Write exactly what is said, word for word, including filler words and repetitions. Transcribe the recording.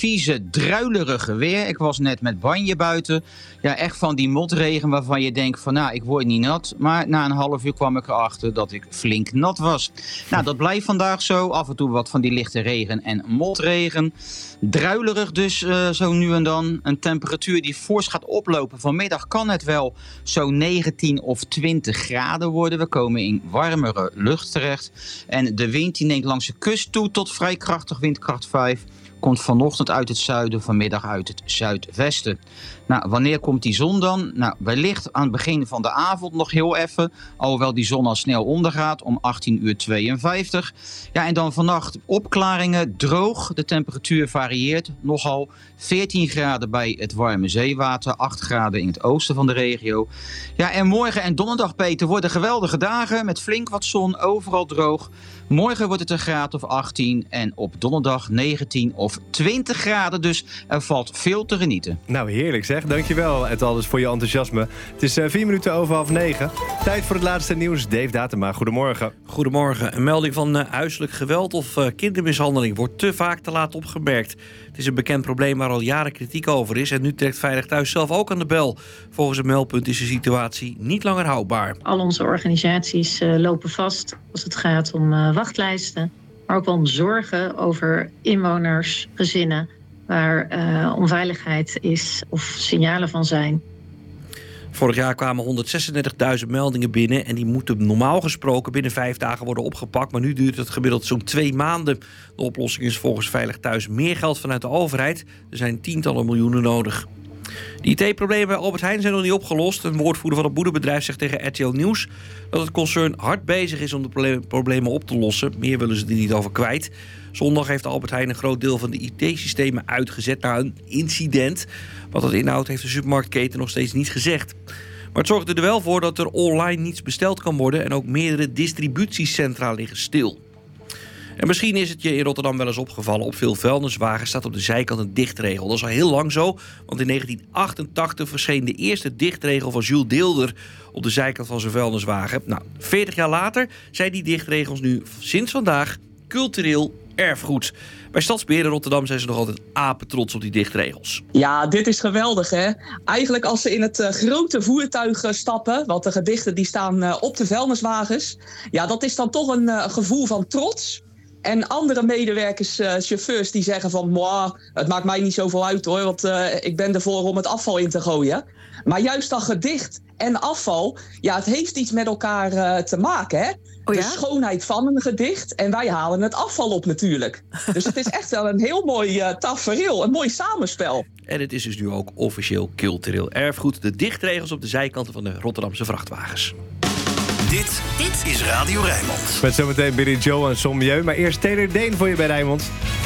vieze, druilerige weer. Ik was net met Banje buiten. Ja, echt van die motregen waarvan je denkt van, nou, ik word niet nat. Maar na een half uur kwam ik erachter dat ik flink nat was. Nou, dat blijft vandaag zo. Af en toe wat van die lichte regen en motregen. Druilerig dus uh, zo nu en dan. Een temperatuur die fors gaat oplopen. Vanmiddag kan het wel zo'n negentien of twintig graden worden. We komen in warmere lucht terecht. En de wind die neemt langs de kust toe tot vrij krachtig, windkracht vijf. Komt vanochtend uit het zuiden, vanmiddag uit het zuidwesten. Nou, wanneer komt die zon dan? Nou, wellicht aan het begin van de avond nog heel even. Alhoewel die zon al snel ondergaat om achttien uur tweeënvijftig. Ja, en dan vannacht opklaringen, droog. De temperatuur varieert nogal. veertien graden bij het warme zeewater, acht graden in het oosten van de regio. Ja, en morgen en donderdag, Peter, worden geweldige dagen met flink wat zon, overal droog. Morgen wordt het een graad of achttien en op donderdag negentien of twintig graden. Dus er valt veel te genieten. Nou, heerlijk zeg. Dankjewel, Ethaldus, voor je enthousiasme. Het is uh, vier minuten over half negen. Tijd voor het laatste nieuws. Dave Datema, goedemorgen. Goedemorgen. Een melding van uh, huiselijk geweld of uh, kindermishandeling wordt te vaak te laat opgemerkt. Het is een bekend probleem waar al jaren kritiek over is. En nu trekt Veilig Thuis zelf ook aan de bel. Volgens een meldpunt is de situatie niet langer houdbaar. Al onze organisaties uh, lopen vast als het gaat om uh, wachtlijsten. Maar ook wel om zorgen over inwoners, gezinnen waar uh, onveiligheid is of signalen van zijn. Vorig jaar kwamen honderdzesendertigduizend meldingen binnen en die moeten normaal gesproken binnen vijf dagen worden opgepakt. Maar nu duurt het gemiddeld zo'n twee maanden. De oplossing is volgens Veilig Thuis meer geld vanuit de overheid. Er zijn tientallen miljoenen nodig. De I T-problemen bij Albert Heijn zijn nog niet opgelost. Een woordvoerder van het moederbedrijf zegt tegen R T L Nieuws dat het concern hard bezig is om de problemen op te lossen. Meer willen ze er niet over kwijt. Zondag heeft Albert Heijn een groot deel van de I T-systemen uitgezet na een incident. Wat dat inhoudt heeft de supermarktketen nog steeds niet gezegd. Maar het zorgt er wel voor dat er online niets besteld kan worden en ook meerdere distributiecentra liggen stil. En misschien is het je in Rotterdam wel eens opgevallen. Op veel vuilniswagens staat op de zijkant een dichtregel. Dat is al heel lang zo, want in negentien achtentachtig verscheen de eerste dichtregel van Jules Deelder op de zijkant van zijn vuilniswagen. Nou, veertig jaar later zijn die dichtregels nu sinds vandaag cultureel erfgoed. Bij Stadsbeheer in Rotterdam zijn ze nog altijd apetrots op die dichtregels. Ja, dit is geweldig, hè. Eigenlijk als ze in het uh, grote voertuig uh, stappen, want de gedichten die staan uh, op de vuilniswagens. Ja, dat is dan toch een uh, gevoel van trots. En andere medewerkers, uh, chauffeurs, die zeggen van, mwah, het maakt mij niet zoveel uit hoor, want uh, ik ben ervoor om het afval in te gooien. Maar juist dat gedicht en afval, ja, het heeft iets met elkaar uh, te maken, hè. Oh ja? De schoonheid van een gedicht en wij halen het afval op natuurlijk. Dus het is echt wel een heel mooi uh, tafereel, een mooi samenspel. En het is dus nu ook officieel cultureel erfgoed. De dichtregels op de zijkanten van de Rotterdamse vrachtwagens. Dit, dit is Radio Rijnmond. Met zometeen Billy Joel en Sommieu. Maar eerst Taylor Dane voor je bij Rijnmond.